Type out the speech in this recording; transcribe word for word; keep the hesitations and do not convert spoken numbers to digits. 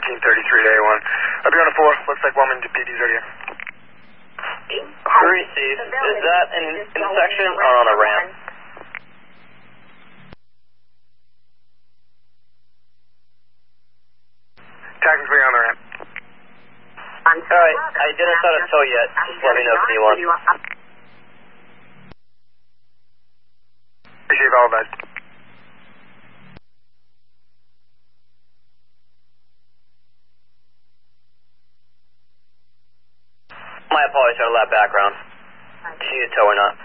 fifteen thirty-three to A one. I'll be on a four. Looks like Wilmington P D's already here. Received. Is that an intersection or on a ramp? Technically on the ramp. Alright, I didn't start a tow yet. Just let me know if you need one. Receive all of that. My apologies for that background. Do you need a tow or not?